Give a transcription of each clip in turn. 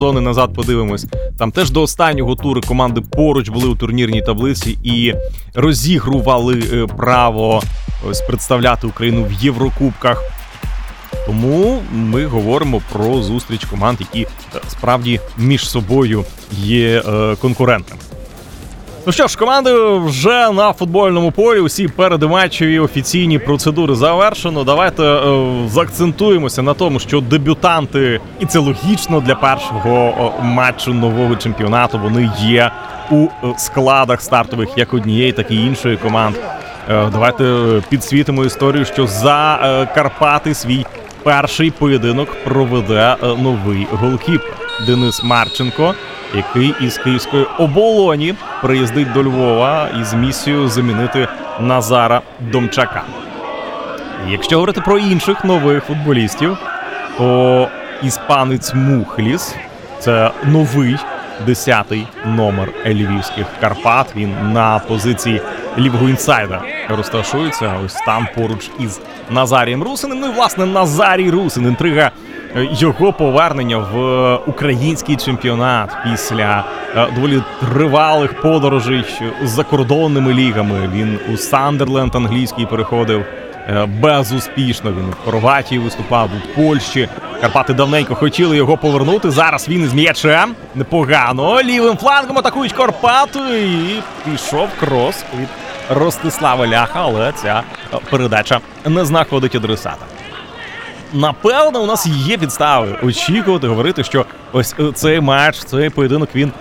сезони назад подивимось, там теж до останнього туру команди поруч були у турнірній таблиці і розігрували право представляти Україну в Єврокубках. Тому ми говоримо про зустріч команд, які справді між собою є конкурентами. Ну що ж, команди вже на футбольному полі, усі передматчеві офіційні процедури завершено. Давайте заакцентуємося на тому, що дебютанти, і це логічно для першого матчу нового чемпіонату, вони є у складах стартових як однієї, так і іншої команд. Давайте підсвітимо історію, що за Карпати свій перший поєдинок проведе новий голкіпер Денис Марченко, який із київської Оболоні приїздить до Львова із місією замінити Назара Домчака. Якщо говорити про інших нових футболістів, то іспанець Мухліс – це новий 10-й номер львівських Карпат. Він на позиції лівого інсайда розташується. Ось там поруч із Назарієм Русиним. Ну і, власне, Назарій Русин. Інтрига його повернення в український чемпіонат після доволі тривалих подорожей з закордонними лігами. Він у Сандерленд англійський переходив безуспішно. Він в Хорватії виступав, у Польщі. Карпати давненько хотіли його повернути. Зараз він із м'ячем. Непогано. Лівим флангом атакують Карпати. І пішов крос від Ростислава Ляха, але ця передача не знаходить адресата. Напевно, у нас є підстави очікувати, говорити, що ось цей матч, цей поєдинок він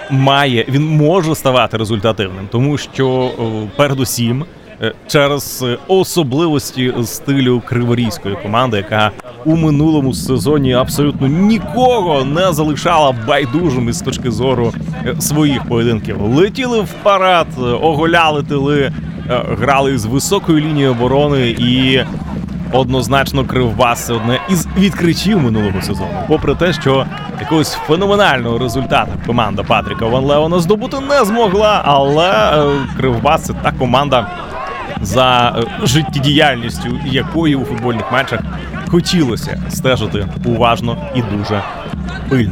може ставати результативним. Тому що, передусім, через особливості стилю криворізької команди, яка у минулому сезоні абсолютно нікого не залишала байдужим із точки зору своїх поєдинків. Летіли вперед, оголяли тили, грали з високої лінії оборони і однозначно Кривбас – це одне із відкриттів минулого сезону. Попри те, що якогось феноменального результату команда Патріка Ван Леона здобути не змогла, але Кривбас – це та команда, за життєдіяльністю якої у футбольних матчах хотілося стежити уважно і дуже пильно.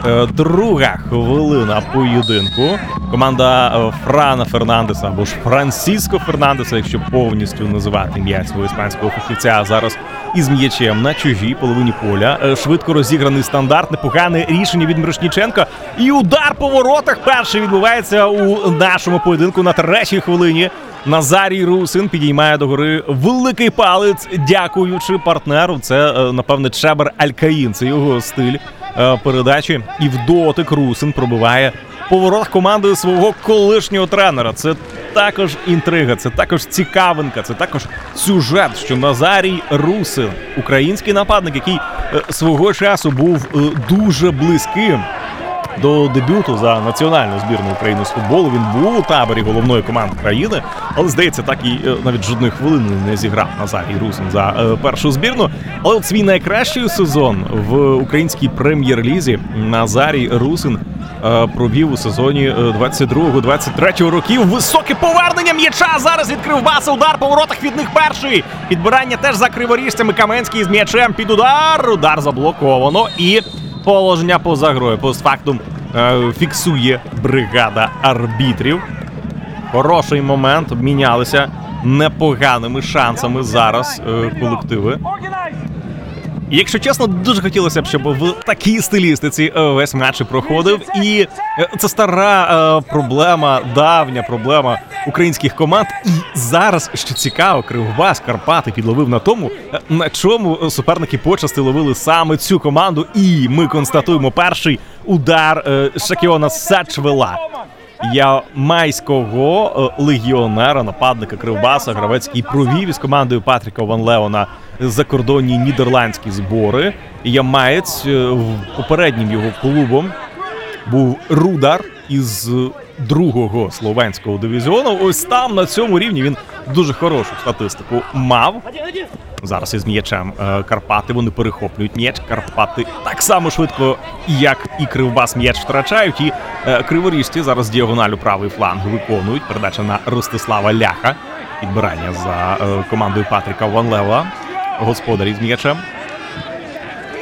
Друга хвилина поєдинку. Команда Франа Фернандеса, або ж Франсіско Фернандеса, якщо повністю називати ім'я свого іспанського фахівця, зараз із м'ячем на чужій половині поля. Швидко розіграний стандарт, непогане рішення від Мирошніченка. І удар по воротах перший відбувається у нашому поєдинку на 3-й хвилині. Назарій Русин підіймає догори великий палець, дякуючи партнеру. Це, напевне, Чебер Алькаїн. Це його стиль передачі. І в дотик Русин пробиває по воротах команди свого колишнього тренера. Це також інтрига, це також цікавинка, це також сюжет, що Назарій Русин, український нападник, який свого часу був дуже близьким до дебюту за національну збірну України з футболу. Він був у таборі головної команди країни, але, здається, так і навіть жодної хвилини не зіграв Назарій Русин за першу збірну. Але от свій найкращий сезон в українській прем'єр-лізі Назарій Русин провів у сезоні 22-23 років. Високе повернення м'яча зараз від Кривбаса. Удар по воротах від них перший. Підбирання теж за криворіжцями. Каменський з м'ячем під удар. Удар заблоковано і положення поза грою. Постфактум фіксує бригада арбітрів. Хороший момент. Обмінялися непоганими шансами зараз колективи. І, якщо чесно, дуже хотілося б, щоб в такій стилістиці весь матч проходив. І це стара проблема, давня проблема українських команд. І зараз, що цікаво, Кривбас, Карпати підловив на тому, на чому суперники почасти ловили саме цю команду. І ми констатуємо перший удар Шакіона Сачвела, ямайського легіонера, нападника Кривбаса, гравець, який провів із командою Патріка Ван Леона закордонні нідерландські збори. Ямаєць, попереднім його клубом був Рудар із другого словенського дивізіону. Ось там, на цьому рівні, він дуже хорошу статистику мав. Зараз із м'ячем Карпати, вони перехоплюють м'яч. Карпати так само швидко, як і Кривбас, м'яч втрачають. І криворіжці зараз діагоналю правий фланг виконують. Передача на Ростислава Ляха. Підбирання за командою Патріка Ван Леона. Господарі з м'ячем.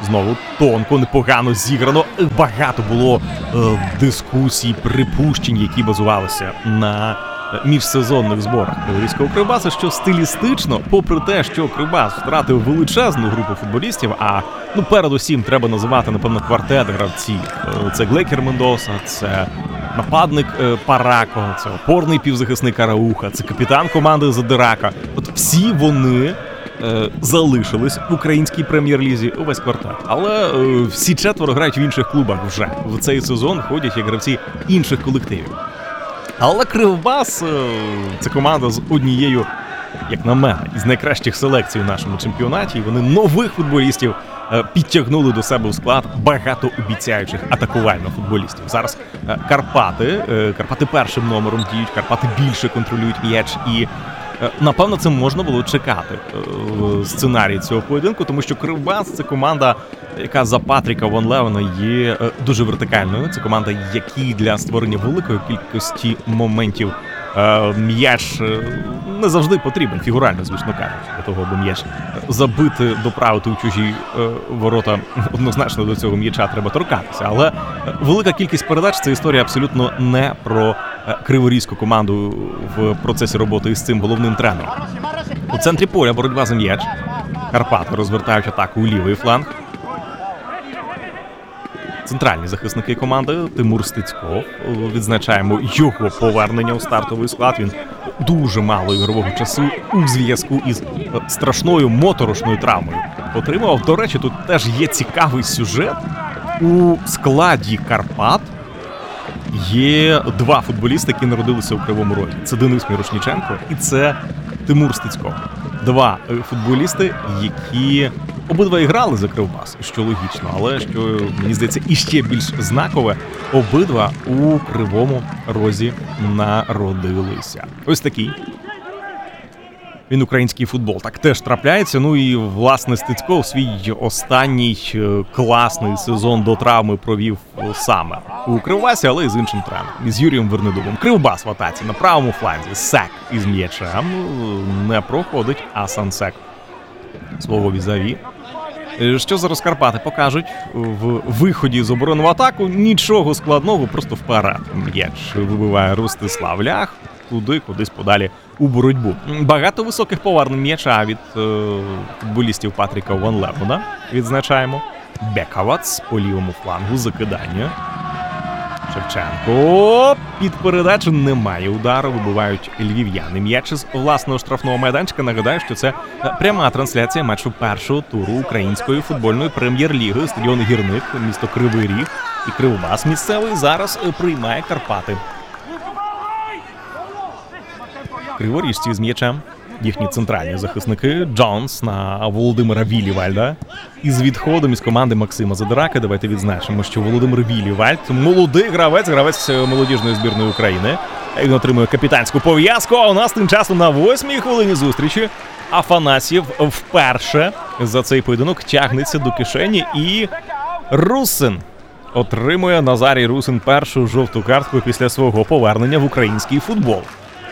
Знову тонко, непогано зіграно. Багато було дискусій, припущень, які базувалися на міжсезонних зборах Криворізького Кривбаса, що стилістично, попри те, що Кривбас втратив величезну групу футболістів, а передусім треба називати, напевно, квартет гравців. Це Глекер Мендоса, це нападник Парако, це опорний півзахисник Арауха, це капітан команди Задирака. От всі вони залишились в українській прем'єр-лізі, увесь квартет. Але всі четверо грають в інших клубах вже. В цей сезон ходять як гравці інших колективів. Але Кривбас – це команда з однією, як на мене, із найкращих селекцій у нашому чемпіонаті. І вони нових футболістів підтягнули до себе у склад багатообіцяючих атакувальних футболістів. Зараз Карпати першим номером діють, Карпати більше контролюють м'яч і напевно, це можна було чекати в сценарії цього поєдинку, тому що Кривбас – це команда, яка за Патріка Ван Левена є дуже вертикальною. Це команда, якій для створення великої кількості моментів м'яч не завжди потрібен, фігурально, звісно кажучи, для того, аби м'яч забити, доправити у чужі ворота. Однозначно до цього м'яча треба торкатися. Але велика кількість передач – це історія абсолютно не про криворізьку команду в процесі роботи із цим головним тренером. У центрі поля боротьба за м'яч. Карпати розвертають атаку у лівий фланг. Центральні захисники команди Тимур Стецьков. Відзначаємо його повернення у стартовий склад. Він дуже мало ігрового часу у зв'язку із страшною моторошною травмою отримав. До речі, тут теж є цікавий сюжет. У складі Карпат є два футболісти, які народилися у Кривому Розі. Це Денис Мірошніченко і це Тимур Стецьков. Два футболісти, які обидва і грали за Кривбас, що логічно, але що, мені здається, іще більш знакове, обидва у Кривому Розі народилися. Ось такий він український футбол. Так теж трапляється. Ну і, власне, Стецьков свій останній класний сезон до травми провів саме у Кривбасі, але і з іншим тренером, із Юрієм Вернедубом. Кривбас в атаці на правому фланзі. Сек із м'ячем не проходить, а Сансек свого візаві. Що зараз Карпати покажуть в виході з оборони в атаку? Нічого складного, просто вперед. М'яч вибиває Ростислав Лях туди, кудись подалі у боротьбу. Багато високих повернень м'яча від футболістів Патріка Ван Левена. Відзначаємо. Бекавац по лівому флангу, закидання. Шевченко. Під передачу немає удару, вибивають львів'яни. М'яч із власного штрафного майданчика. Нагадаю, що це пряма трансляція матчу першого туру української футбольної прем'єр-ліги. Стадіон Гірник, місто Кривий Ріг і Кривбас місцевий зараз приймає Карпати. Криворіжці з м'ячем. Їхні центральні захисники. Джонс на Володимира Віллівальда. Із відходом із команди Максима Задирака. Давайте відзначимо, що Володимир Віллівальд – молодий гравець молодіжної збірної України. Він отримує капітанську пов'язку, а у нас тим часом на 8-й хвилині зустрічі Афанасьєв вперше за цей поєдинок тягнеться до кишені і Русин отримує, Назарій Русин, першу жовту картку після свого повернення в український футбол.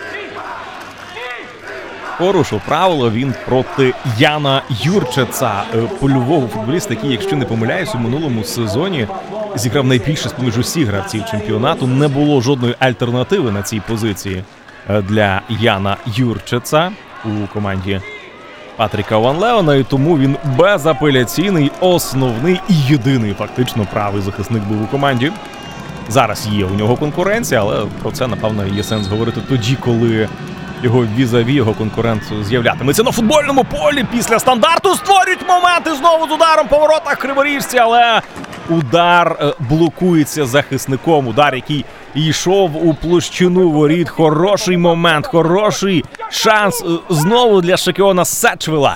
Порушив правило він проти Яна Юрчеца, польового футболіста, який, якщо не помиляюсь, у минулому сезоні зіграв найбільше з-поміж усіх гравців чемпіонату. Не було жодної альтернативи на цій позиції для Яна Юрчеца у команді Патріка Ван Левена, і тому він безапеляційний, основний і єдиний фактично правий захисник був у команді. Зараз є у нього конкуренція, але про це, напевно, є сенс говорити тоді, коли його візаві, його конкурент з'являтиметься на футбольному полі. Після стандарту створюють моменти знову з ударом по воротах криворіжці, але удар блокується захисником. Удар, який йшов у площину воріт. Хороший момент, хороший шанс знову для Шакіона Сечвела.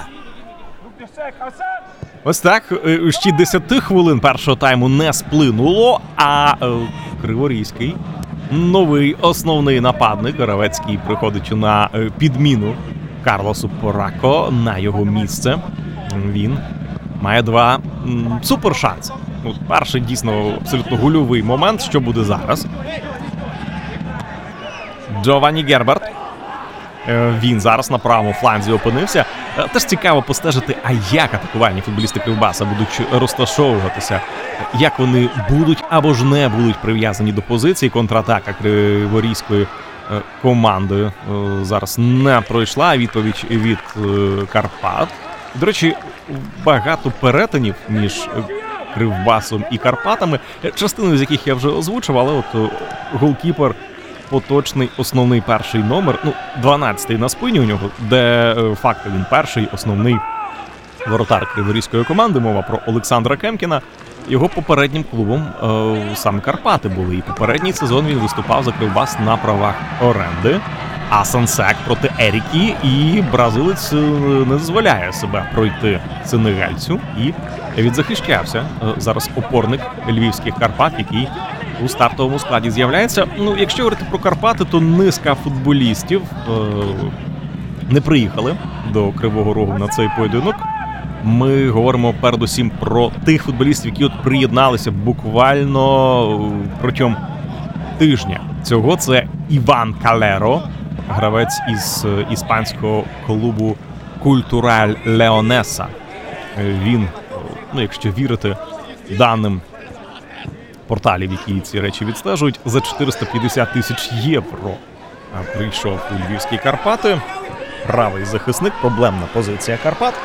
Ось так, ще 10 хвилин першого тайму не сплинуло, а Криворізький новий основний нападник, Равецький, приходить на підміну Карлосу Порако на його місце. Він має два супершанси. Перший дійсно абсолютно гольовий момент. Що буде зараз? Джованні Герберт. Він зараз на правому фланзі опинився. Теж цікаво постежити, а як атакувальні футболісти Кривбаса будуть розташовуватися, як вони будуть або ж не будуть прив'язані до позиції. Контратака криворізької команди зараз не пройшла. Відповідь від Карпат. До речі, багато перетинів між Кривбасом і Карпатами, частину з яких я вже озвучив, але от голкіпер поточний, основний перший номер, 12-й на спині у нього, де факто він перший, основний воротар криворізької команди, мова про Олександра Кемкіна. Його попереднім клубом саме Карпати були, і попередній сезон він виступав за Кривбас на правах оренди. Асансек проти Ерікі, і бразилець не дозволяє себе пройти сенегальцю і відзахищався. Зараз опорник львівських Карпат, який у стартовому складі з'являється. Якщо говорити про Карпати, то низка футболістів не приїхали до Кривого Рогу на цей поєдинок. Ми говоримо передусім про тих футболістів, які от приєдналися буквально протягом тижня. Цього це Іван Калеро, гравець із іспанського клубу Культураль Леонеса. Він, якщо вірити даним порталів, які ці речі відстежують, за 450 тисяч євро прийшов у львівські Карпати. Правий захисник, проблемна позиція Карпат.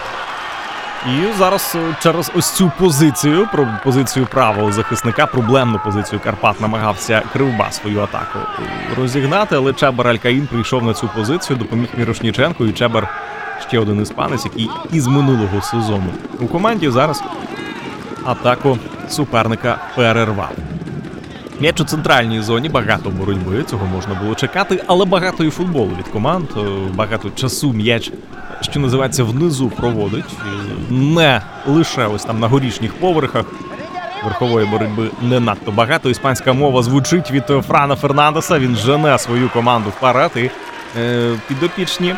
І зараз через ось цю позицію правого захисника, проблемну позицію Карпат, намагався Кривбас свою атаку розігнати, але Чебар Алькаїн прийшов на цю позицію, допоміг Мірошніченку, і Чебар ще один іспанець, який із минулого сезону у команді зараз атаку суперника перервав. М'яч у центральній зоні, багато боротьби, цього можна було чекати, але багато і футболу від команд, багато часу м'яч, що називається, внизу проводить. Не лише ось там на горішніх поверхах, верхової боротьби не надто багато. Іспанська мова звучить від Франа Фернандеса, він жене свою команду вперед, і підопічні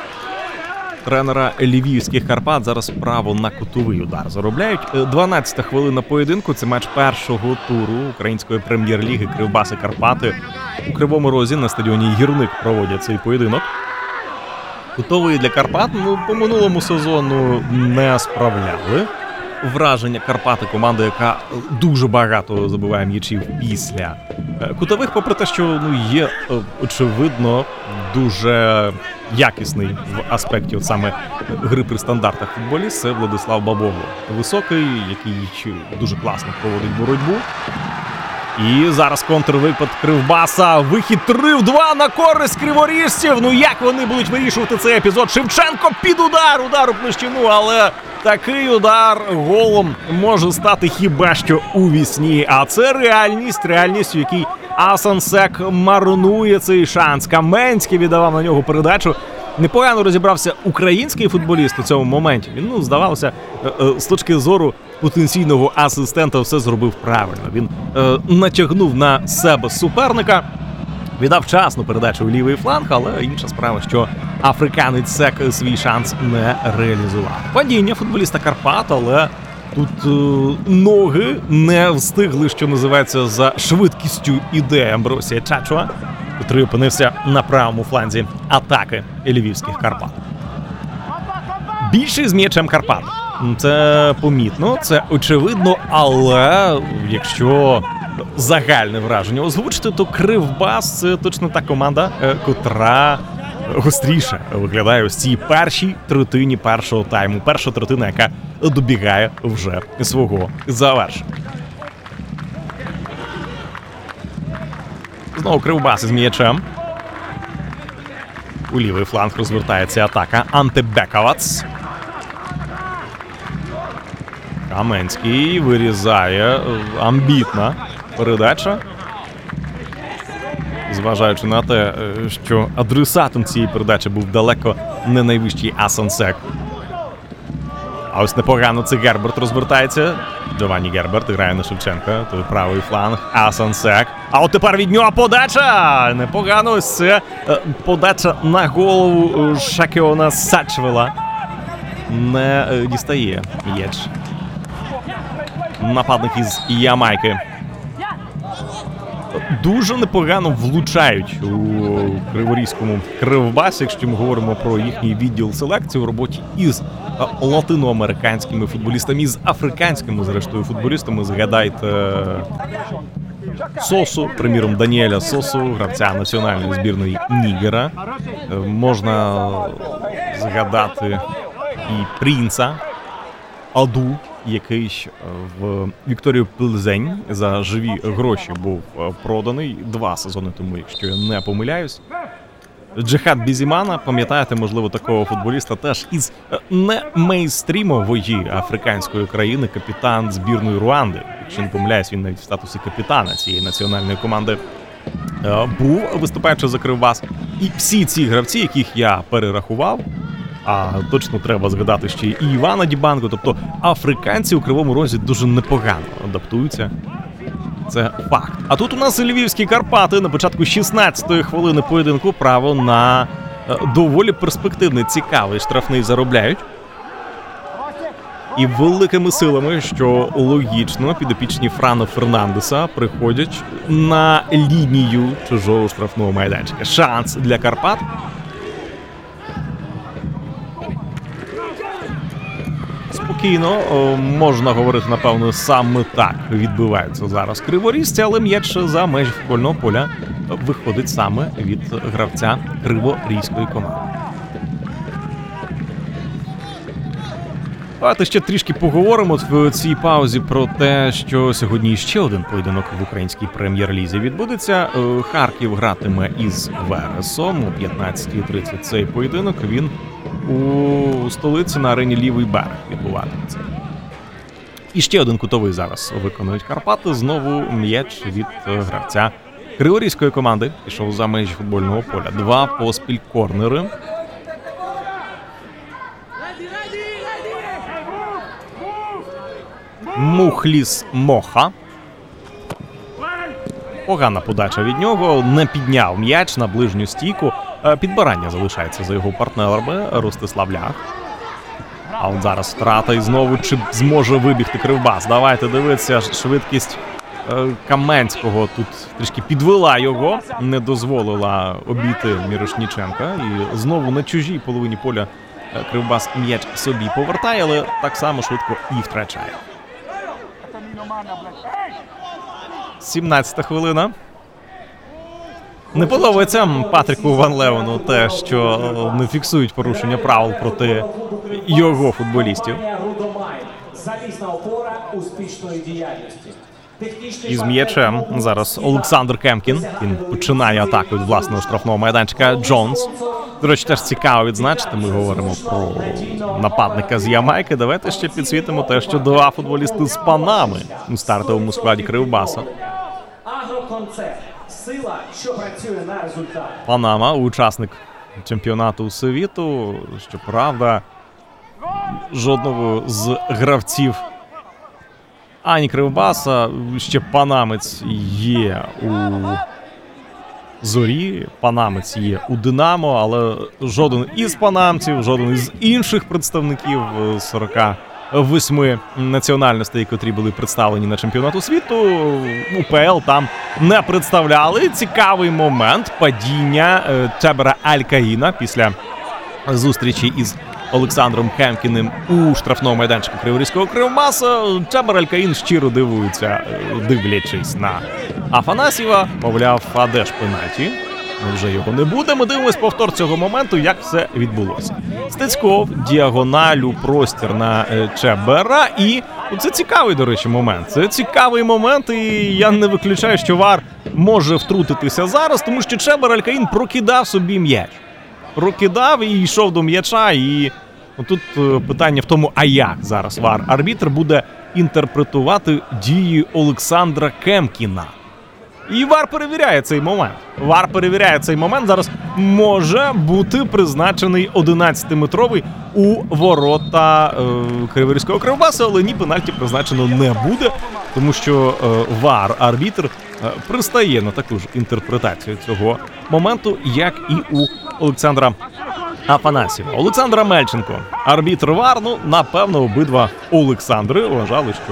тренера львівських Карпат зараз право на кутовий удар заробляють. 12-та хвилина поєдинку, це матч першого туру української прем'єр-ліги Кривбас і Карпати. У Кривому Розі на стадіоні Гірник проводять цей поєдинок. Кутовий для Карпат по минулому сезону не справляли. Враження Карпати, команда, яка дуже багато забиває м'ячів після кутових, попри те, що є, очевидно, дуже якісний в аспекті от саме гри при стандартах футболіст, це Владислав Бабогло. Високий, який дуже класно проводить боротьбу. І зараз контрвипад Кривбаса. Вихід 3-2 на користь криворіжців. Як вони будуть вирішувати цей епізод? Шевченко під удар у площину, але такий удар голом може стати хіба що у вісні. А це реальність, у якій Асансек марнує цей шанс. Каменський віддавав на нього передачу. Непогано розібрався український футболіст у цьому моменті. Він, здавалося, з точки зору потенційного асистента все зробив правильно. Він натягнув на себе суперника, віддав вчасну передачу у лівий фланг, але інша справа, що африканець Сек свій шанс не реалізував. Падіння футболіста Карпат, але тут ноги не встигли, що називається, за швидкістю ідеї Амбросія Чачуа, який опинився на правому фланзі атаки львівських Карпат. Більше з м'ячем Карпат. Це помітно, це очевидно, але якщо загальне враження озвучити, то Кривбас – це точно та команда, котра гостріше виглядає ось цій першій третині першого тайму. Перша третина, яка добігає вже свого завершення. Знову Кривбас із м'ячем. У лівий фланг розвертається атака. Анте Бековац. Каменський вирізає. Амбітна передача. Зважаючи на те, що адресатом цієї передачі був далеко не найвищий Асансек. А ось непогано це Герберт розвертається. Джованні Герберт грає на Шевченка. Той правий фланг. Асансек. А от тепер від нього подача! Непогано ось це подача на голову Шакіона Сачвела. Не дістає м'яч нападник із Ямайки. дуже непогано влучають у Криворізькому Кривбасі, якщо ми говоримо про їхній відділ селекції у роботі із латиноамериканськими футболістами, із африканськими, зрештою, футболістами. Згадайте Сосу, приміром, Даніеля Сосу, гравця національної збірної Нігера. Можна згадати і Принца Аду, який в Вікторію Плзень за живі гроші був проданий 2 сезони тому, якщо я не помиляюсь. Джихад Бізімана, пам'ятаєте, можливо, такого футболіста, теж із не мейнстрімової африканської країни, капітан збірної Руанди. Якщо не помиляюсь, він навіть в статусі капітана цієї національної команди був, виступаючи за Кривбас. І всі ці гравці, яких я перерахував, а точно треба згадати ще і Івана Дібанго, тобто африканці у Кривому Розі дуже непогано адаптуються. Це факт. А тут у нас львівські Карпати на початку 16-ї хвилини поєдинку право на доволі перспективний, цікавий штрафний заробляють. І великими силами, що логічно, підопічні Франо Фернандеса приходять на лінію чужого штрафного майданчика. Шанс для Карпат. Спокійно, можна говорити, напевно, саме так відбиваються зараз криворізці, але м'яч за межі футбольного поля виходить саме від гравця криворізької команди. Давайте ще трішки поговоримо в цій паузі про те, що сьогодні ще один поєдинок в українській прем'єр-лізі відбудеться. Харків гратиме із Вересом о 15:30. Цей поєдинок, він у столиці на арені Лівий берег відбуватиметься. І ще один кутовий зараз виконують Карпати. Знову м'яч від гравця криворізької команди пішов за межі футбольного поля. 2 поспіль корнери. Мухліс Моха. Погана подача від нього, не підняв м'яч на ближню стійку. Підбирання залишається за його партнерами Ростислав Лях. А от зараз втрата і знову чи зможе вибігти Кривбас. Давайте дивитися, швидкість Каменського тут трішки підвела його, не дозволила обійти Мірошніченка. І знову на чужій половині поля Кривбас м'яч собі повертає, але так само швидко і втрачає. 17-та хвилина. Не подобається Патріку Ван Левену те, що не фіксують порушення правил проти його футболістів. Із м'ячем зараз Олександр Кемкін. Він починає атаку від власного штрафного майданчика. Джонс. До речі, теж цікаво відзначити. Ми говоримо про нападника з Ямайки. Давайте ще підсвітимо те, що 2 футболісти з Панами у стартовому складі Кривбаса. Сила, що працює на результат. Панама, учасник чемпіонату світу. Щоправда, жодного з гравців ані Кривбаса, ще панамець є у Зорі, панамець є у Динамо, але жоден із панамців, жоден із інших представників 48 національностей, котрі були представлені на чемпіонату світу, УПЛ там не представляли. Цікавий момент падіння Чебера Аль-Каїна після зустрічі із Олександром Кемкіним у штрафному майданчику Криворізького Кривбаса. Чебер Аль-Каїн щиро дивується, дивлячись на Афанасьєва. Мовляв, а де ж пенальті? Вже його не буде. Ми дивимось повтор цього моменту, як все відбулося. Стецьков, діагоналю, простір на Чебера. І це цікавий, до речі, момент. Це цікавий момент, і я не виключаю, що ВАР може втрутитися зараз, тому що Чебер Аль-Каїн прокидав собі м'яч. Прокидав і йшов до м'яча, і тут питання в тому, а як зараз ВАР-арбітр буде інтерпретувати дії Олександра Кемкіна. І ВАР перевіряє цей момент. ВАР перевіряє цей момент. Зараз може бути призначений 11-метровий у ворота Криворізького Кривбаса, але ні, пенальті призначено не буде, тому що ВАР-арбітр пристає на таку ж інтерпретацію цього моменту, як і у Олександра Афанасьєва. Олександр Амельченко, арбітр ВАР, напевно, обидва Олександри вважали, що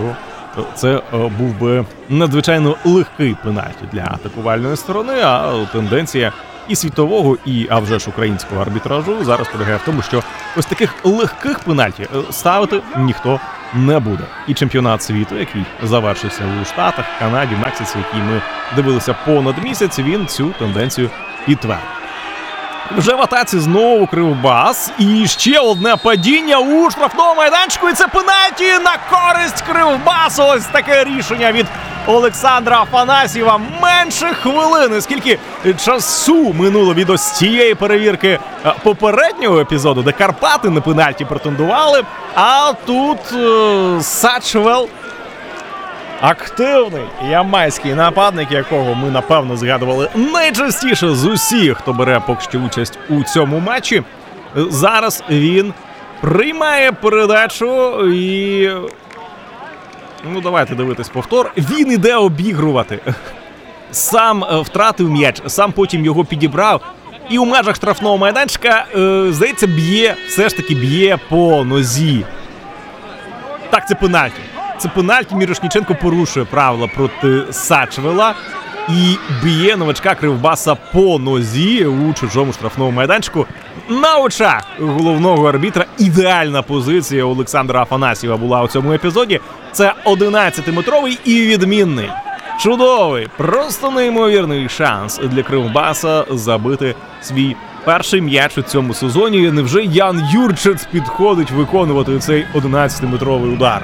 це був би надзвичайно легкий пенальті для атакувальної сторони, а тенденція і світового, а вже ж українського арбітражу зараз полягає в тому, що ось таких легких пенальті ставити ніхто не буде. І чемпіонат світу, який завершився у Штатах, Канаді, Мексиці, який ми дивилися понад місяць, він цю тенденцію підтвердив. Вже в атаці знову Кривбас. І ще одне падіння у штрафному майданчику. І це пенальті на користь Кривбасу. Ось таке рішення від Олександра Афанасьєва. Менше хвилини. Скільки часу минуло від ось цієї перевірки попереднього епізоду, де Карпати на пенальті претендували. А тут Сачвел, активний ямайський нападник, якого ми, напевно, згадували найчастіше з усіх, хто бере поки що участь у цьому матчі. Зараз він приймає передачу і... Ну, давайте дивитись повтор. Він іде обігрувати. Сам втратив м'яч, сам потім його підібрав. І у межах штрафного майданчика, здається, все ж таки б'є по нозі. Так, це пенальті. Це пенальті, Мірошніченко порушує правила проти Сачвела і б'є новачка Кривбаса по нозі у чужому штрафному майданчику. На очах головного арбітра ідеальна позиція Олександра Афанасьєва була у цьому епізоді. Це 11-метровий і відмінний, чудовий, просто неймовірний шанс для Кривбаса забити свій перший м'яч у цьому сезоні. Невже Ян Юрчец підходить виконувати цей 11-метровий удар?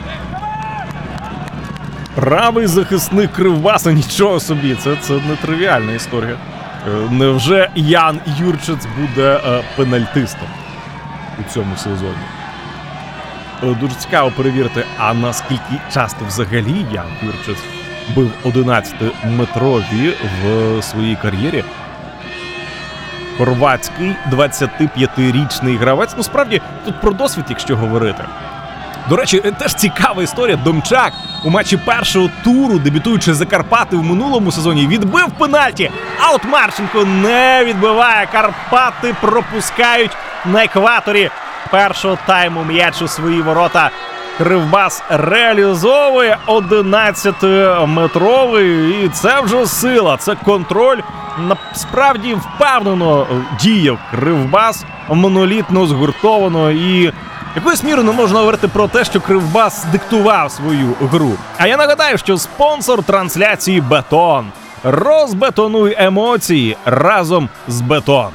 Правий захисник Кривбаса, нічого собі, це не тривіальна історія. Невже Ян Юрчец буде пенальтистом у цьому сезоні? Дуже цікаво перевірити, а наскільки часто взагалі Ян Юрчец бив 11-метрові в своїй кар'єрі. Хорватський 25-річний гравець. Ну, справді, тут про досвід, якщо говорити. До речі, теж цікава історія. Домчак у матчі першого туру, дебютуючи за Карпати в минулому сезоні, відбив пенальті. А от Марченко не відбиває. Карпати пропускають на екваторі першого тайму м'яч у свої ворота. Кривбас реалізовує 11-метровий. І це вже сила, це контроль. Насправді впевнено діяв Кривбас, монолітно, згуртовано. І якоюсь мірою не можна говорити про те, що Кривбас диктував свою гру. А я нагадаю, що спонсор трансляції «Бетон». Розбетонуй емоції разом з «Бетон».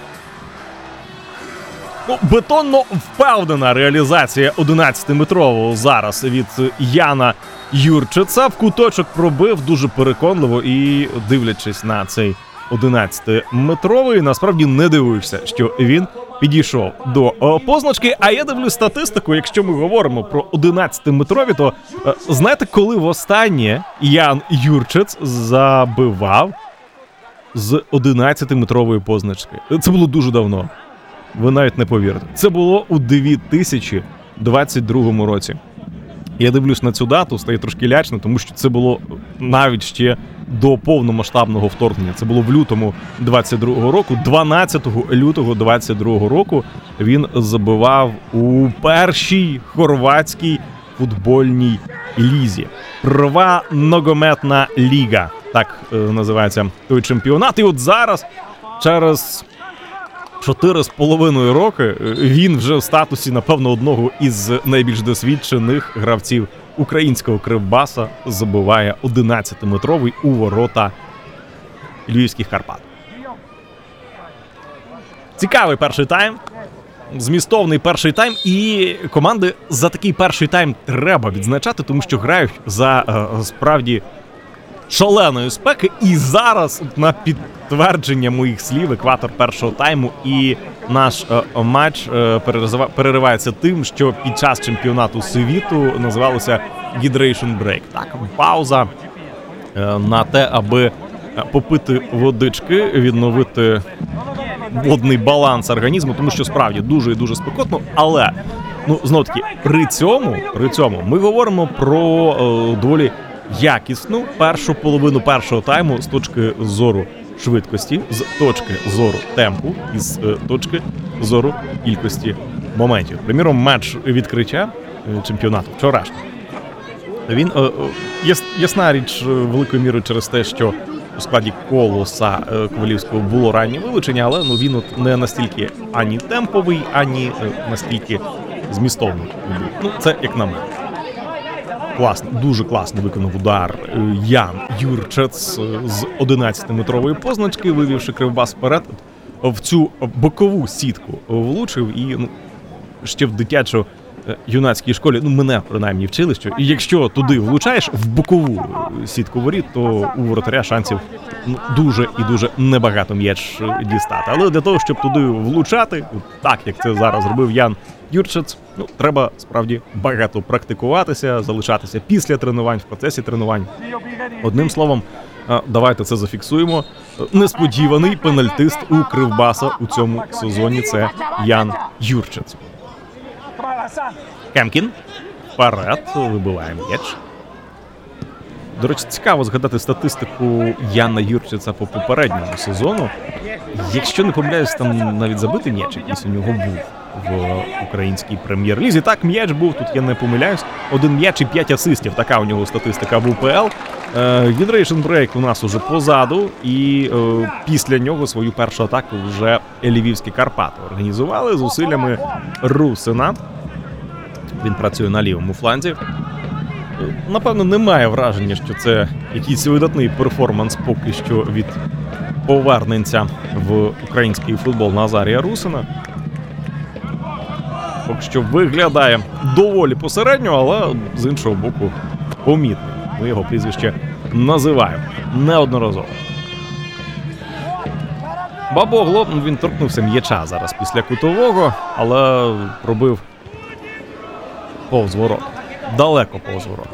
Ну, бетонно впевнена реалізація 11-метрового зараз від Яна Юрчеца. В куточок пробив дуже переконливо і, дивлячись на цей 11-метровий, насправді не дивився, що він підійшов до позначки. А я дивлю статистику, якщо ми говоримо про 11-метрові, то знаєте, коли востаннє Ян Юрчец забивав з 11-метрової позначки? Це було дуже давно. Ви навіть не повірите. Це було у 2022 році. Я дивлюсь на цю дату, стає трошки лячно, тому що це було навіть ще до повномасштабного вторгнення. Це було в лютому 22-го року. 12 лютого 22-го року він забивав у першій хорватській футбольній лізі. Прва ногометна ліга. Так називається той чемпіонат. І от зараз, через 4,5 роки, він вже в статусі, напевно, одного із найбільш досвідчених гравців українського Кривбаса забиває 11-метровий у ворота львівських Карпат. Цікавий перший тайм, змістовний перший тайм, і команди за такий перший тайм треба відзначати, тому що грають за справді шаленої спеки. І зараз, на підтвердження моїх слів, екватор першого тайму і наш матч переривається тим, що під час чемпіонату світу називалося Hydration Break. Так, пауза на те, аби попити водички, відновити водний баланс організму, тому що справді дуже і дуже спекотно. Але, ну, знов-таки, при цьому ми говоримо про доволі якісну першу половину першого тайму з точки зору швидкості, з точки зору темпу і з точки зору кількості моментів. Приміром, матч відкриття чемпіонату вчорашній. Він, ясна річ, великою мірою через те, що у складі Колоса Ковалівського було раннє вилучення, але він не настільки ані темповий, ані настільки змістовний. Це як на мене. Класно, дуже класно виконав удар Ян Юрчец з 11-метрової позначки, вивівши Кривбас вперед. В цю бокову сітку влучив і ще в дитячо-юнацькій школі, мене принаймні вчили, що якщо туди влучаєш в бокову сітку воріт, то у воротаря шансів дуже і дуже небагато м'яч дістати. Але для того, щоб туди влучати, так як це зараз зробив Ян Юрчец, треба справді багато практикуватися, залишатися після тренувань, в процесі тренувань. Одним словом, давайте це зафіксуємо. Несподіваний пенальтист у Кривбаса у цьому сезоні – це Ян Юрчец. Кемкін вперед, вибиває м'яч. До речі, цікаво згадати статистику Яна Юрчеца по попередньому сезону. Якщо не помиляюсь, там навіть забитий м'яч якийсь у нього був в українській прем'єр-лізі. Так, м'яч був, тут я не помиляюсь. 1 м'яч і 5 асистів. Така у нього статистика в УПЛ. Гідрейшн брейк у нас уже позаду. І після нього свою першу атаку вже Львівські Карпати організували зусиллями Русина. Він працює на лівому фланзі. Напевно, немає враження, що це якийсь видатний перформанс поки що від поверненця в український футбол Назарія Русина. Поки що виглядає доволі посередньо, але з іншого боку помітний. Ми його прізвище називаємо неодноразово. Бабогло, він торкнувся м'яча зараз після кутового, але пробив повз ворот. Далеко повз ворот.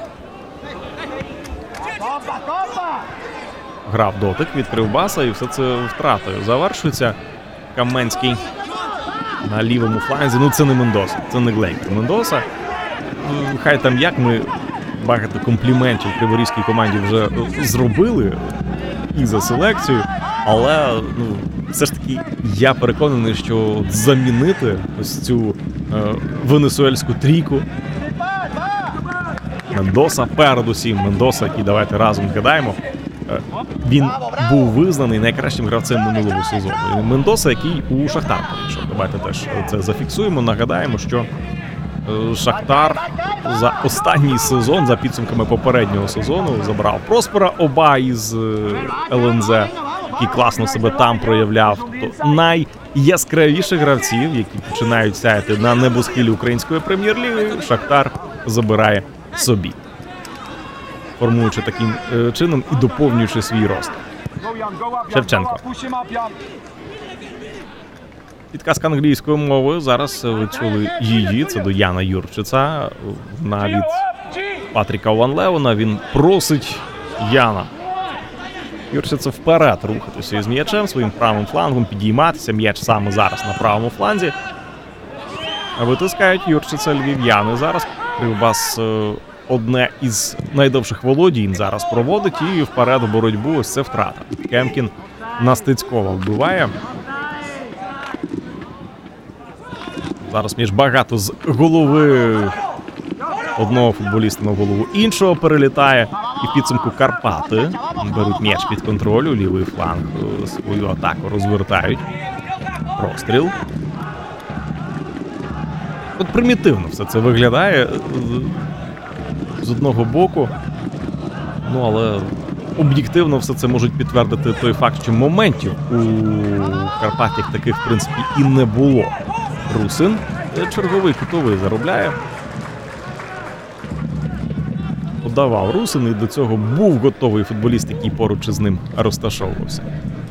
Грав дотик від Кривбаса і все це втратою завершується. Каменський на лівому фланзі. Це не Мендоса, це не Глейкер Мендоса. Хай там як, ми багато компліментів криворізькій команді вже зробили і за селекцію, але все ж таки я переконаний, що замінити ось цю венесуельську трійку Мендоса, передусім Мендоса, який, давайте разом згадаємо, він був визнаний найкращим гравцем минулого сезону. Мендоса, який у Шахтар прийшов. Давайте теж це зафіксуємо, нагадаємо, що Шахтар за останній сезон, за підсумками попереднього сезону, забрав Проспера Оба із ЛНЗ, який класно себе там проявляв. Тобто найяскравіших гравців, які починають сяяти на небосхилі української прем'єр-ліги, Шахтар забирає собі, формуючи таким чином і доповнюючи свій рост. Шевченко. Підказка англійською мовою. Зараз ви чули її. Це до Яна Юрчеца. Від Патріка Ван Левена. Він просить Яна Юрчеца вперед рухатися із м'ячем, своїм правим флангом, підійматися. М'яч саме зараз на правому фланзі. Витискають Юрчеца львів'яни зараз. Кривбас одне із найдовших володінь зараз проводить і вперед у боротьбу. Ось це втрата. Кемкін на Стецькова вбиває. Зараз між багато з голови одного футболіста на голову іншого перелітає. І в підсумку Карпати беруть м'яч під контролю, лівий фланг свою атаку розвертають. Простріл. От примітивно все це виглядає з одного боку. Але об'єктивно все це можуть підтвердити той факт, що моментів у Карпатах таких, в принципі, і не було. Русин черговий кутовий заробляє. Подавав Русин, і до цього був готовий футболіст, який поруч із ним розташовувався.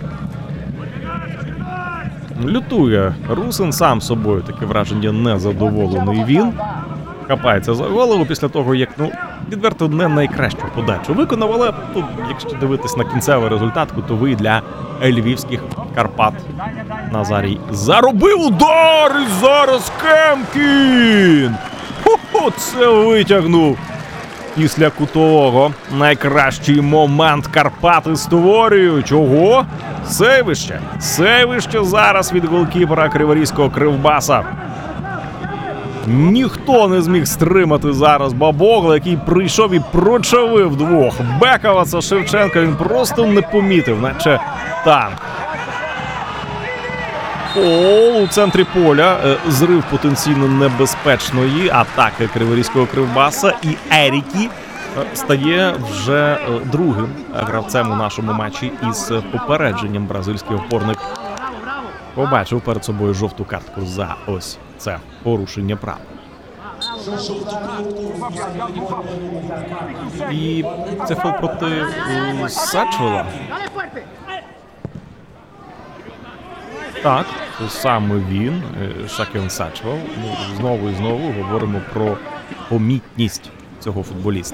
Лютує Русин, сам собою таке враження незадоволений він. Хапається за голову після того, як, відверто, не найкращу подачу виконав, але тут, якщо дивитись на кінцевий результат, кутовий для Львівських Карпат. Назарій заробив удар, і зараз Кемкін! Це витягнув після кутового. Найкращий момент Карпати створюють. Ого! Сейвище зараз від голкіпера криворізького Кривбаса. Ніхто не зміг стримати зараз Бабогла, який прийшов і прочавив двох. Бековаца Шевченка він просто не помітив, наче танк. Фол у центрі поля. Зрив потенційно небезпечної атаки Криворізького Кривбаса. І Ерікі стає вже другим гравцем у нашому матчі із попередженням. Бразильський опорник побачив перед собою жовту картку за ось це порушення прав. І це фол проти Сачвела. Так, це саме він, Шакін Сачвел. Ми знову і знову говоримо про помітність цього футболіста.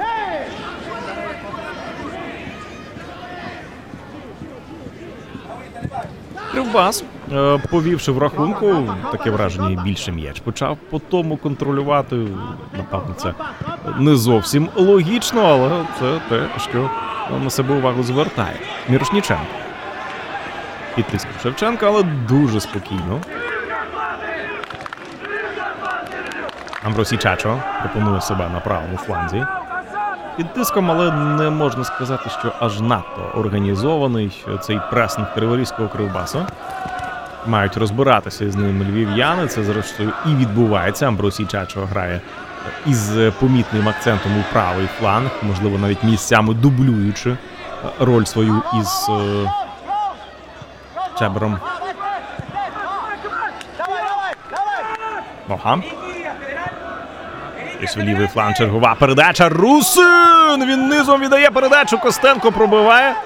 Кривбас, повівши в рахунку, таке враження, більше м'яч почав по тому контролювати. Напевно, це не зовсім логічно, але це те, що на себе увагу звертає. Мірошніченко. Під тиском Шевченка, але дуже спокійно. Амбросій Чачо пропонує себе на правому фланзі. Під тиском, але не можна сказати, що аж надто організований цей пресинг Криворізького Кривбаса. Мають розбиратися з ним львів'яни. Це, зрештою, і відбувається. Амбросій Чачо грає із помітним акцентом у правий фланг, можливо, навіть місцями дублюючи роль свою із Чебером. Ага. Ось лівий фланг, чергова передача. Русин! Він низом віддає передачу, Костенко пробиває.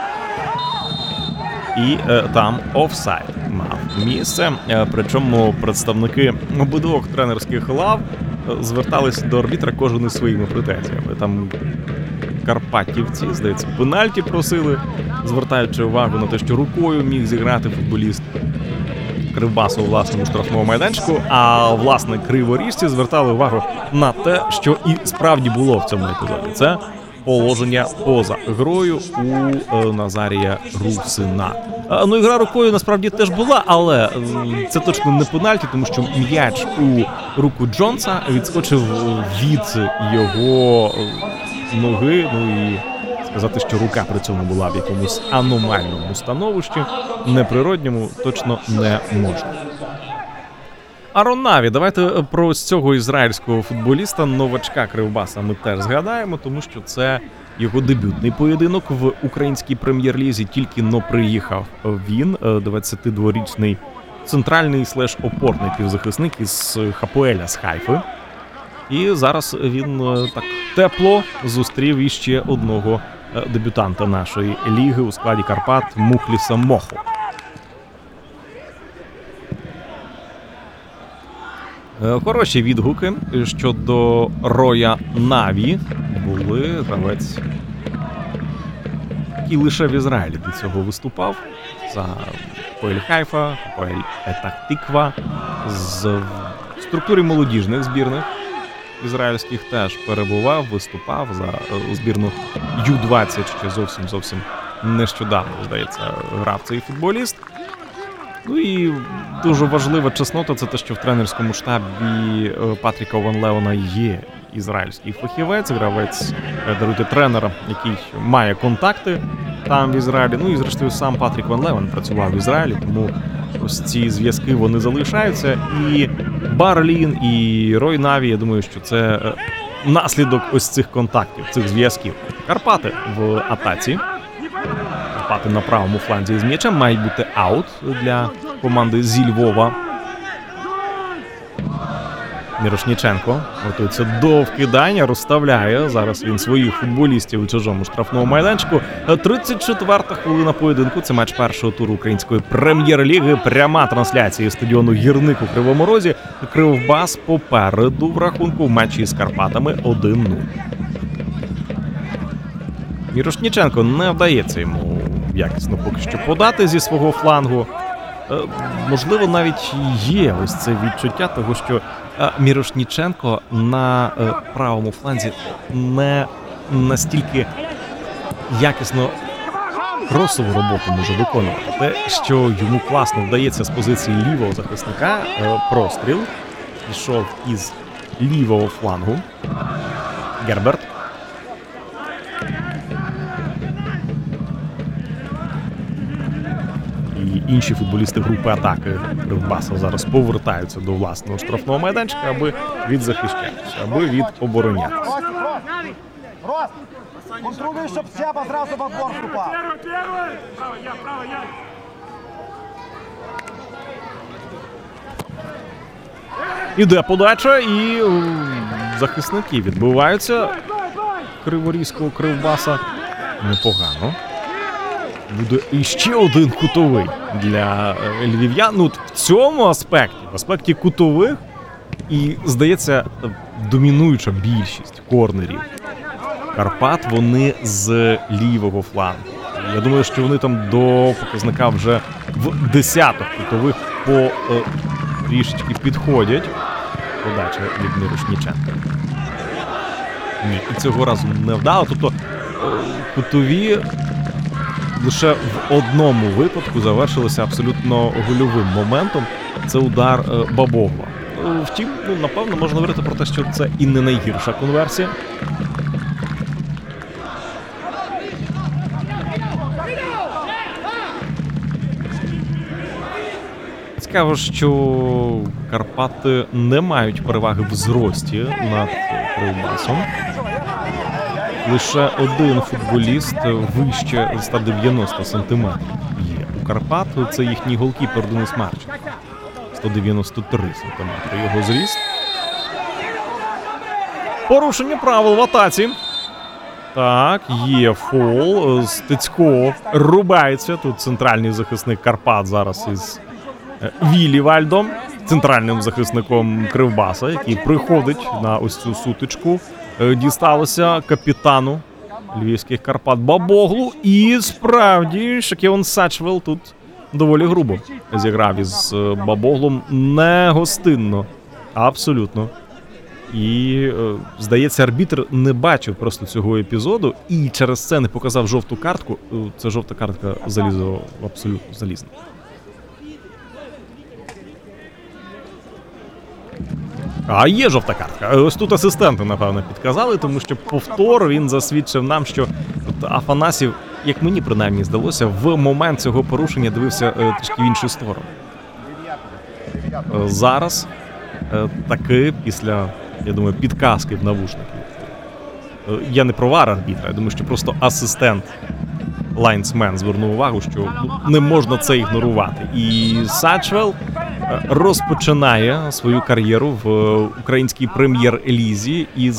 І там офсайд мав місце. Причому представники обидвох тренерських лав звертались до арбітра кожен із своїми претензіями. Там карпатівці, здається, пенальті просили, звертаючи увагу на те, що рукою міг зіграти футболіст Кривбасу у власному штрафному майданчику, а власне криворіжці звертали увагу на те, що і справді було в цьому епізоді. Це положення поза грою у Назарія Русина. Ну і гра рукою насправді теж була, але це точно не пенальті, тому що м'яч у руку Джонса відскочив від його ноги, ну і сказати, що рука при цьому була в якомусь аномальному становищі, неприродньому, точно не можна. Арон Наві, давайте про ось цього ізраїльського футболіста, новачка Кривбаса, ми теж згадаємо, тому що це його дебютний поєдинок в українській прем'єр-лізі. Тільки-но приїхав він, 22-річний центральний слеш-опорний півзахисник із Хапоеля з Хайфи. І зараз він так тепло зустрів іще одного дебютанта нашої ліги у складі Карпат Мухліса Моху. Хороші відгуки щодо Роя Наві були. Гравець, який лише в Ізраїлі до цього виступав за Хапоель Хайфа, Хапоель Петах Тиква, в структурі молодіжних збірних ізраїльських теж перебував, виступав за збірну Ю-20, ще зовсім нещодавно, здається, грав цей футболіст. Ну і дуже важлива чеснота – це те, що в тренерському штабі Патріка Ван Леона є ізраїльський фахівець, гравець, даруйте, тренера, який має контакти там в Ізраїлі. Ну і зрештою сам Патрік Ван Леон працював в Ізраїлі, тому ось ці зв'язки вони залишаються. І Барлін, і Рой Наві, я думаю, що це наслідок ось цих контактів, цих зв'язків. Карпати в атаці. Карпати на правому фланзі з м'ячем. Має бути аут для команди зі Львова. Мірошніченко готується до вкидання, розставляє зараз він своїх футболістів у чужому штрафному майданчику. 34-та хвилина поєдинку. Це матч першого туру української прем'єр-ліги. Пряма трансляція стадіону «Гірник» у Кривому Розі. Кривбас попереду в рахунку в матчі з Карпатами 1-0. Мірошніченко не вдається йому якісно поки що подати зі свого флангу. Можливо, навіть є ось це відчуття того, що Мірошніченко на правому фланзі не настільки якісно кросову роботу може виконувати. Те, що йому класно вдається з позиції лівого захисника, простріл, пішов із лівого флангу. Герберт. І інші футболісти групи атаки Кривбаса зараз повертаються до власного штрафного майданчика, аби відзахищатися, аби відоборонятися. Рост! Контролюй, щоб Сяба зразу в отбор вступав. Іде подача, і захисники відбиваються Криворізького Кривбаса. Непогано. Буде іще один кутовий для львів'ян. Ну, в цьому аспекті, в аспекті кутових, і, здається, домінуюча більшість корнерів Карпат, вони з лівого флангу. Я думаю, що вони там до показника вже в десяток кутових по трішечки підходять. Подача від Мірошніченка. Ні, і цього разу не вдало. Тобто кутові лише в одному випадку завершилися абсолютно гольовим моментом. Це удар Бабогла. Втім, напевно, можна говорити про те, що це і не найгірша конверсія. Цікаво, що Карпати не мають переваги в зрості над Кривбасом. Лише один футболіст вище 190 сантиметрів є у Карпат. Це їхній голкіпер Денис Марченко. 193 сантиметри його зріст. Порушення правил в атаці. Так, є фол. Стецько рубається. Тут центральний захисник Карпат зараз із Віллі Вальдом, центральним захисником Кривбаса, який приходить на ось цю сутичку. Дісталося капітану львівських Карпат Бабоглу. І справді Шакіон Сачвел тут доволі грубо зіграв із Бабоглом. Не гостинно. Абсолютно. І, здається, арбітр не бачив просто цього епізоду і через це не показав жовту картку. Це жовта картка абсолютно залізна. А є жовта картка. Ось тут асистенти, напевно, підказали, тому що повтор він засвідчив нам, що Афанасів, як мені принаймні здалося, в момент цього порушення дивився трішки в іншу сторону. Зараз таки після, я думаю, підказки в навушників. Я не про вар арбітра, я думаю, що просто асистент лайнсмен звернув увагу, що не можна це ігнорувати. І Сачвел розпочинає свою кар'єру в українській прем'єр-лізі із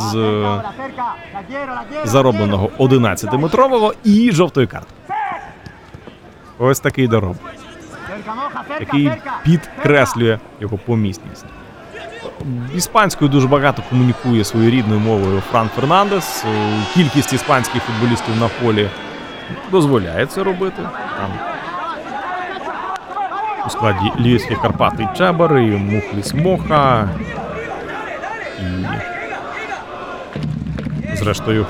заробленого 11-метрового і жовтої картки. Ось такий дороб, який підкреслює його помісність. Іспанською дуже багато комунікує своєю рідною мовою Фран Фернандес. Кількість іспанських футболістів на полі дозволяє це робити. Там у складі львівських Карпат і Чебар, і Мухліс Моха, і зрештою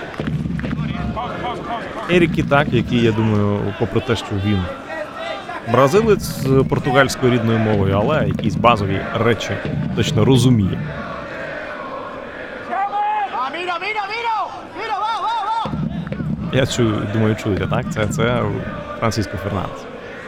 Ерікі, так, який, я думаю, попри те, що він бразилець з португальською рідною мовою, але якісь базові речі точно розуміє. Я чую, думаю, чуєте, так? Це Франциско Фернандес.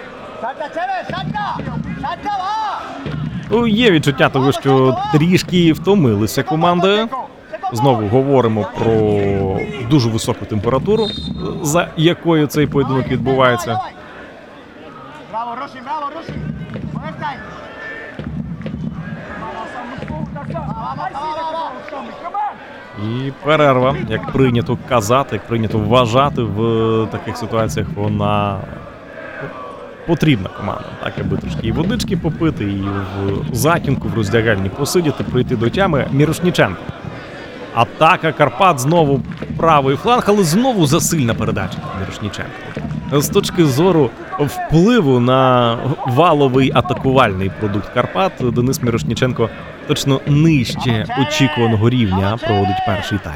Є відчуття того, що трішки втомилися команди. Знову говоримо про дуже високу температуру, за якою цей поєдинок відбувається. І перерва, як прийнято казати, як прийнято вважати в таких ситуаціях, вона потрібна командам, так, аби трошки і водички попити, і в затінку, в роздягальні посидіти, прийти до тями. Мірошніченко. Атака Карпат, знову правий фланг, але знову засильна передача Мірошніченко. З точки зору впливу на валовий атакувальний продукт Карпат, Денис Мірошніченко точно нижче очікуваного рівня проводить перший тайм.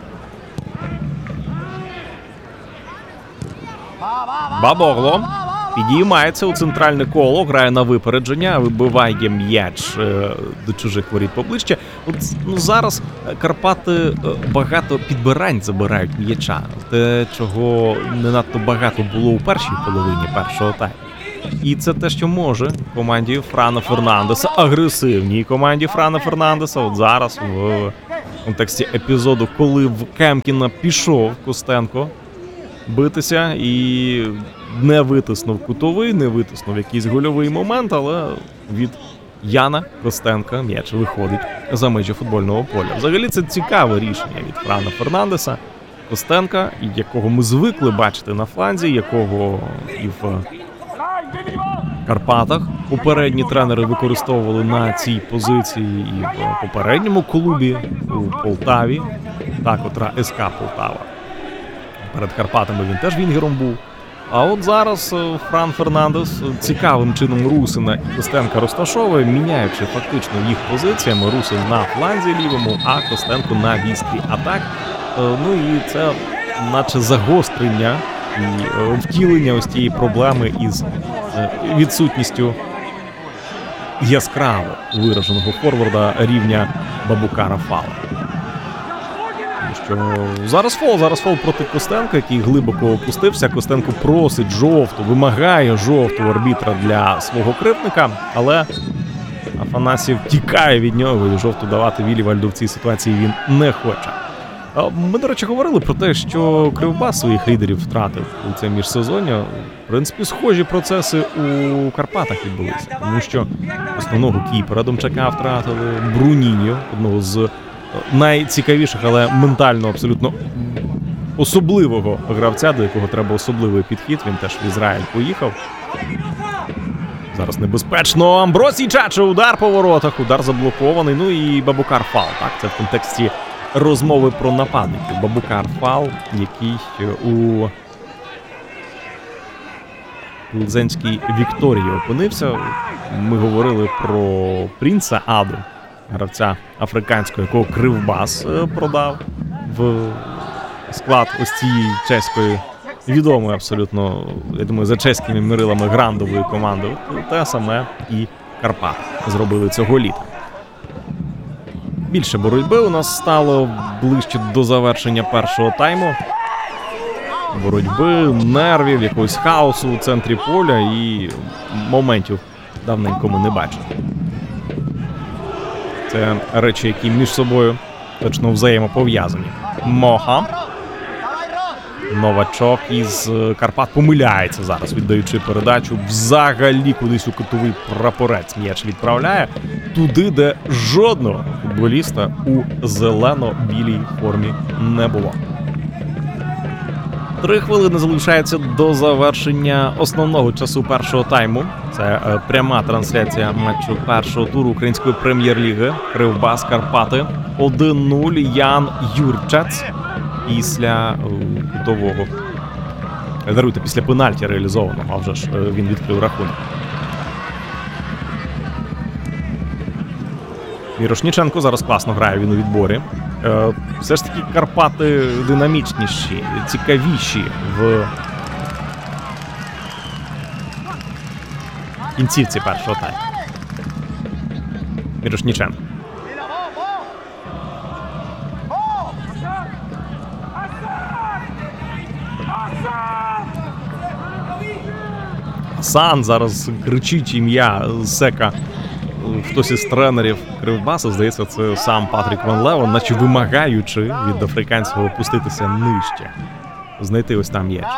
Бабогло. Підіймається у центральне коло, грає на випередження, вибиває м'яч до чужих воріт поближче. От, зараз Карпати багато підбирань забирають м'яча. Те, чого не надто багато було у першій половині першого тайму. І це те, що може команді Франа Фернандеса, агресивній команді Франа Фернандеса. От зараз в контексті епізоду, коли в Кемкіна пішов Костенко битися і не витиснув кутовий, не витиснув якийсь гольовий момент, але від Яна Костенка м'яч виходить за межі футбольного поля. Взагалі це цікаве рішення від Франа Фернандеса. Костенка, якого ми звикли бачити на фланзі, якого і в Карпатах попередні тренери використовували на цій позиції і в попередньому клубі у Полтаві, та котра СК Полтава. Перед Карпатами він теж вінгером був. А от зараз Фран Фернандес цікавим чином Русина і Костенка розташовує, міняючи фактично їх позиціями. Русин на фланзі лівому, а Костенко на вістрі атак. Ну і це наче загострення і втілення ось тієї проблеми із відсутністю яскраво вираженого форварда рівня Бабукара Фала. Що зараз фол проти Костенка, який глибоко опустився. Костенко просить жовту, вимагає жовту арбітра для свого кривдника, але Афанасьєв тікає від нього і жовту давати Вілівальду в цій ситуації він не хоче. Ми, до речі, говорили про те, що Кривбас своїх лідерів втратив у це міжсезоння. В принципі, схожі процеси у Карпатах відбулися, тому що основного кіпера Домчака втратили, Бруніньо, одного з найцікавіших, але ментально абсолютно особливого гравця, до якого треба особливий підхід. Він теж в Ізраїль поїхав. Зараз небезпечно. Амбросій Чача, удар по воротах, удар заблокований. Ну і Бабукар Фал. Так, це в контексті розмови про нападників. Бабукар Фал, який у Плзенській Вікторії опинився. Ми говорили про Принца Аду, гравця африканського, якого Кривбас продав в склад ось цієї чеської, відомої абсолютно, я думаю, за чеськими мірилами грандової команди. Те саме і Карпати зробили цього літа. Більше боротьби у нас стало ближче до завершення першого тайму. Боротьби, нервів, якогось хаосу у центрі поля і моментів давненько ми не бачили. Це речі, які між собою точно взаємопов'язані. Моха. Новачок із Карпат помиляється зараз, віддаючи передачу. Взагалі кудись у кутовий прапорець м'яч відправляє. Туди, де жодного футболіста у зелено-білій формі не було. 3 хвилини залишається до завершення основного часу першого тайму. Це пряма трансляція матчу першого туру Української прем'єр-ліги. Кривбас Карпати 1-0. Ян Юрчац після кутового. Даруйте, після пенальті реалізованого, а вже ж він відкрив рахунок. Мірошніченко зараз класно грає, він у відборі. Все ж таки Карпати динамічніші, цікавіші в кінцівці першого тайму. Мірошніченко. Асан зараз кричить ім'я Сека. Хтось із тренерів Кривбаса, здається, це сам Патрік Ван Левен, наче вимагаючи від африканського опуститися нижче. Знайти ось там м'яч.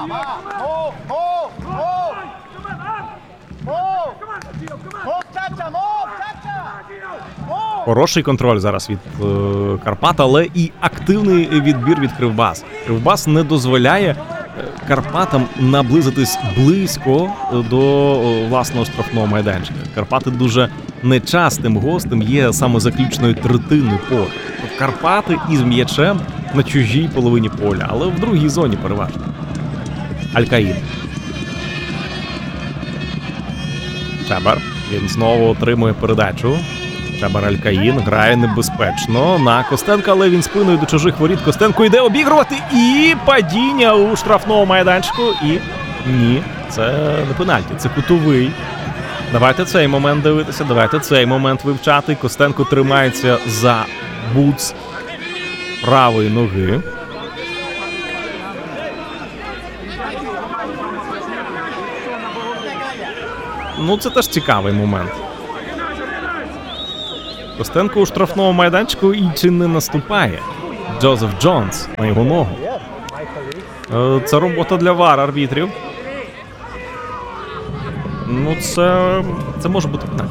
Хороший контроль зараз від Карпат, але і активний відбір від Кривбаса. Кривбас не дозволяє Карпатам наблизитись близько до власного штрафного майданчика. Карпати дуже нечастим гостем є саме заключної третини поля. Карпати із м'ячем на чужій половині поля, але в другій зоні переважно. Алькаїн. Чебар. Він знову отримує передачу. Чебар Алькаїн грає небезпечно на Костенка, але він спиною до чужих воріт. Костенко йде обігрувати і падіння у штрафному майданчику. І ні, Це не пенальті, це кутовий. Давайте цей момент дивитися, давайте цей момент вивчати. Костенко тримається за бутс правої ноги. Ну, це теж цікавий момент. Костенко у штрафному майданчику і чи не наступає Джозеф Джонс на його ногу. Це робота для ВАР-арбітрів. Ну, це може бути пенальті.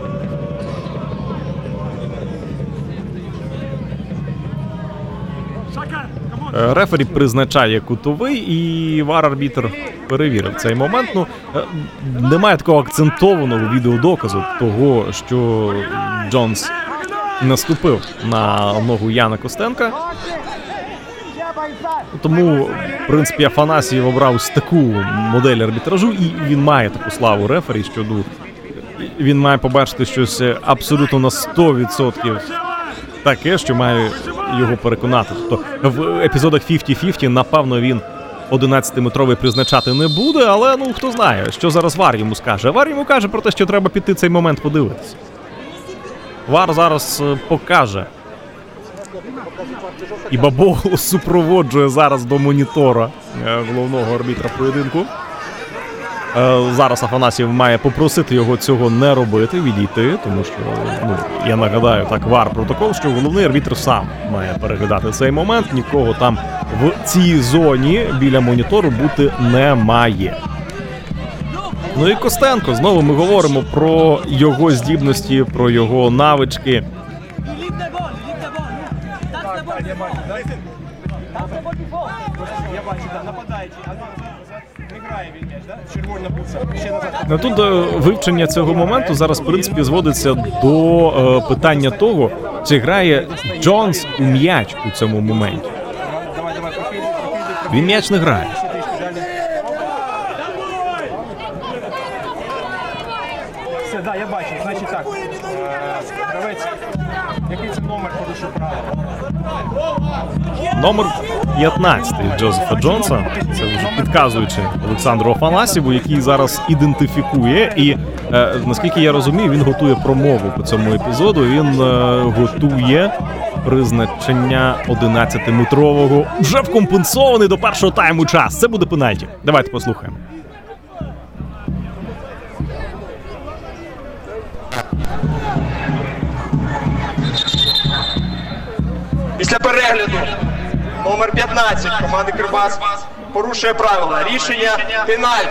Рефері призначає кутовий, і ВАР-арбітр перевірив цей момент. Ну, немає такого акцентованого відеодоказу того, що Джонс наступив на ногу Яна Костенка. Тому, в принципі, Афанасьєв обрав ось таку модель арбітражу, і він має таку славу рефері, що він має побачити щось абсолютно на 100% таке, що має його переконати. Тобто в епізодах 50-50, напевно, він 11-метровий призначати не буде, але, ну, хто знає, що зараз ВАР йому скаже. ВАР йому каже про те, що треба піти цей момент подивитися. ВАР зараз покаже. І Бабогло супроводжує зараз до монітора головного арбітра поєдинку. Зараз Афанасьєв має попросити його цього не робити, відійти, тому що, ну, я нагадаю, так, ВАР-протокол, що головний арбітр сам має переглядати цей момент, нікого там в цій зоні біля монітору бути не має. Ну і Костенко, знову ми говоримо про його здібності, про його навички. Я бачу, там нападаючий, не грає він м'яч, да? Червона бутса, ще назад. Ну, тут вивчення цього моменту зараз, в принципі, зводиться до питання того, чи грає Джонс у м'яч у цьому моменті. Він м'яч не грає. Все, да, я бачу, значить так. Гравець, який це номер порушив право? Номер 15 Джозефа Джонса, це вже підказуючи Олександру Афанасьєву, який зараз ідентифікує, і наскільки я розумію, він готує промову по цьому епізоду, він готує призначення 11-метрового, вже вкомпенсований до першого тайму час. Це буде пенальті. Давайте послухаємо. Після перегляду номер 15 команди Кривбас порушує правила. Рішення пенальті.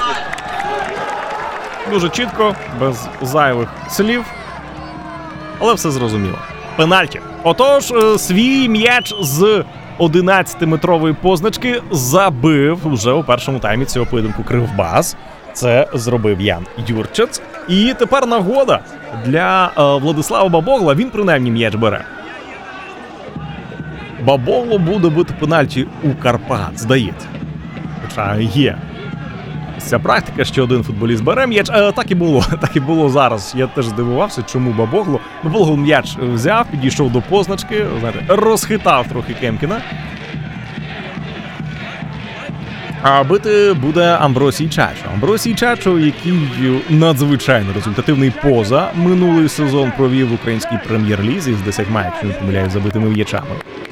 Дуже чітко, без зайвих слів, але все зрозуміло. Пенальті. Отож, свій м'яч з 11-метрової позначки забив вже у першому таймі цього поєдинку Кривбас. Це зробив Ян Юрчец. І тепер нагода для Владислава Бабогла. Він принаймні м'яч бере. Бабогло буде бити пенальті у Карпат, здається. Хоча є ця практика, що один футболіст бере м'яч. Так і було зараз. Я теж здивувався, чому Бабогло. Бабогло м'яч взяв, підійшов до позначки, знаєте, розхитав трохи Кемкіна. А бити буде Амбросій Чачо. Амбросій Чачо, який надзвичайно результативний поза минулий сезон провів в українській прем'єр-лізі з 10, якщо не помиляюсь, забитими м'ячами.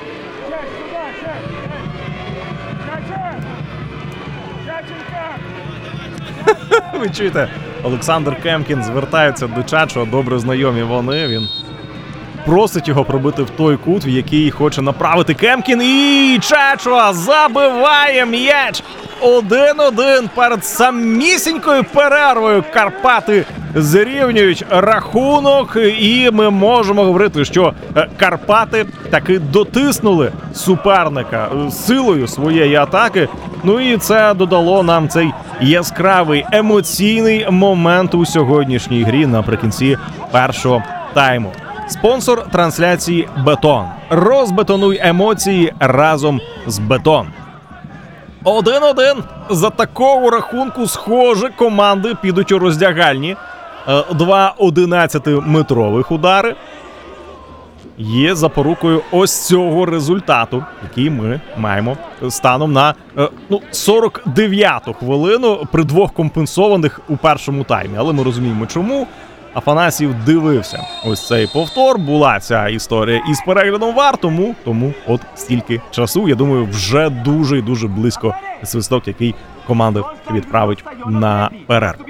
Ви чуєте, Олександр Кемкін звертається до Чачо, добре знайомі вони, він просить його пробити в той кут, в який хоче направити Кемкін, і Чачо забиває м'яч. 1-1 перед самісінькою перервою Карпати зрівнюють рахунок, і ми можемо говорити, що Карпати таки дотиснули суперника силою своєї атаки. Ну і це додало нам цей яскравий емоційний момент у сьогоднішній грі наприкінці першого тайму. Спонсор трансляції «Бетон». Розбетонуй емоції разом з «Бетон». 1-1. За такого рахунку, схоже, команди підуть у роздягальні. 2 11-метрових удари. є запорукою ось цього результату, який ми маємо станом на 49-ту хвилину при двох компенсованих у першому таймі. Але ми розуміємо, чому. Афанасьєв дивився ось цей повтор, була ця історія із переглядом ВАР, тому от стільки часу. Я думаю, вже дуже і дуже близько свисток, який команда відправить на перерву.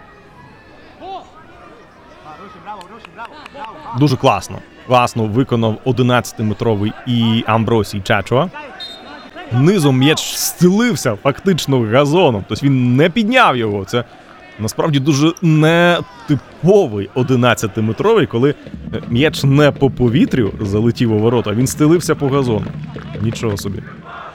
Дуже класно. Класно виконав 11-метровий і Амбросій Чачуа. Низом м'яч стелився фактично газоном, тобто він не підняв його. Це насправді дуже нетиповий 11-метровий, коли м'яч не по повітрю залетів у ворота, а він стелився по газону. Нічого собі.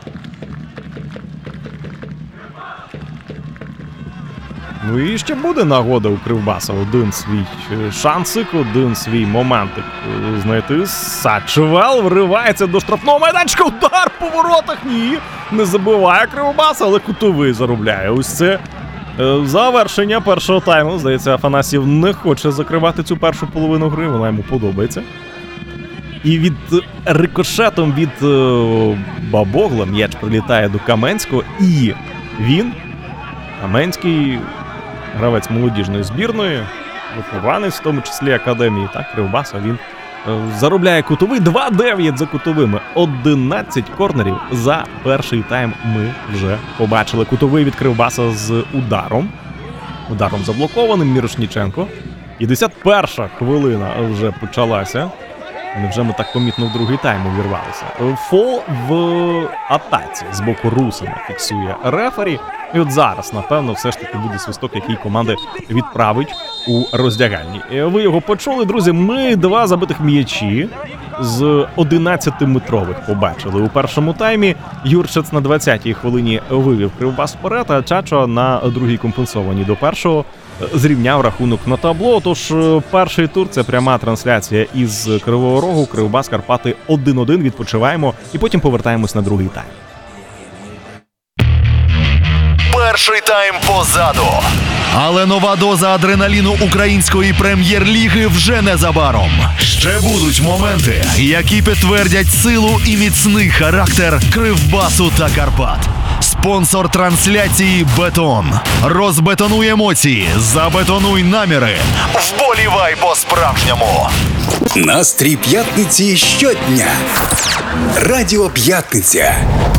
Ну і ще буде нагода у Кривбаса. Один свій шансик, один свій моментик знайти. Сачевел вривається до штрафного майданчика. Удар по воротах. Ні, не забиває Кривбас, але кутовий заробляє. Ось це завершення першого тайму. Здається, Афанасьєв не хоче закривати цю першу половину гри. Вона йому подобається. І від рикошетом від Бабогла м'яч прилітає до Каменського. І він, Каменський, гравець молодіжної збірної, вихованець, в тому числі академії, так, Кривбаса, він заробляє кутовий. 2-9 за кутовими. 11 корнерів за перший тайм ми вже побачили. Кутовий від Кривбаса з ударом. Ударом заблокованим Мірошніченко. 51-ша хвилина вже почалася. Невже ми так помітно в другий тайм увірвалися? Фол в атаці з боку Русина фіксує рефері. І от зараз, напевно, все ж таки буде свисток, який команда відправить у роздягальні. Ви його почули, друзі. Ми два забитих м'ячі з 11-метрових побачили у першому таймі. Юрчец на 20-й хвилині вивів Кривбас вперед, а Чачо на другій компенсованій до першого зрівняв рахунок на табло. Тож перший тур – це пряма трансляція із Кривого Рогу. Кривбас Карпати 1-1. Відпочиваємо і потім повертаємось на другий тайм. Перший тайм позаду. Але нова доза адреналіну української прем'єр-ліги вже незабаром. Ще будуть моменти, які підтвердять силу і міцний характер Кривбасу та Карпат. Спонсор трансляції «Бетон». Розбетонуй емоції, забетонуй наміри. Вболівай по-справжньому. Настрій п'ятниці щодня. Радіо П'ятниця.